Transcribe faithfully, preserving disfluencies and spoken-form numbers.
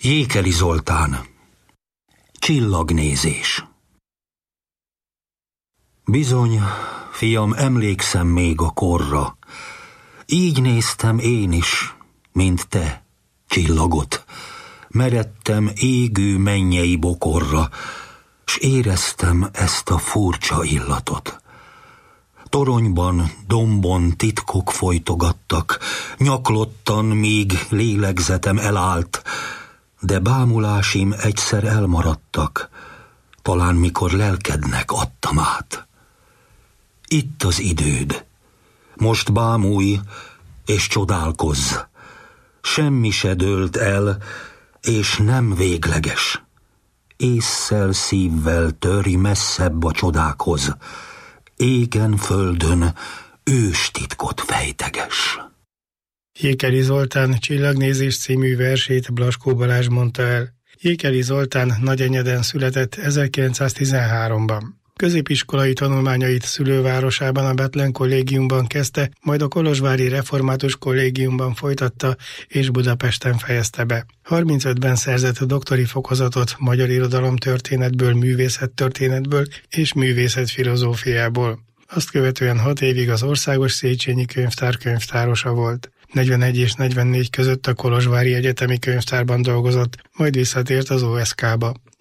Jékeli Zoltán. Csillagnézés. Bizony, fiam, emlékszem még a korra. Így néztem én is, mint te, csillagot. Meredtem égő mennyei bokorra, s éreztem ezt a furcsa illatot. Toronyban, dombon titkok folytogattak, nyaklottan, míg lélegzetem elállt, de bámulásim egyszer elmaradtak, talán mikor lelkednek adtam át. Itt az időd, most bámulj és csodálkozz, semmi se dőlt el, és nem végleges. Ésszel, szívvel törj messzebb a csodákhoz, égen, földön őstitkot fejteges. Jékeli Zoltán Csillagnézés című versét Blaskó Balázs mondta el. Jékeli Zoltán Nagyenyeden született ezerkilencszáztizenháromban. Középiskolai tanulmányait szülővárosában, a Bethlen kollégiumban kezdte, majd a kolozsvári református kollégiumban folytatta és Budapesten fejezte be. harmincötben szerzett doktori fokozatot magyar irodalomtörténetből, művészettörténetből és művészetfilozófiából. Azt követően hat évig az Országos Széchenyi Könyvtár könyvtárosa volt. negyvenegy és negyvennégy között a Kolozsvári Egyetemi Könyvtárban dolgozott, majd visszatért az o es ká-ba.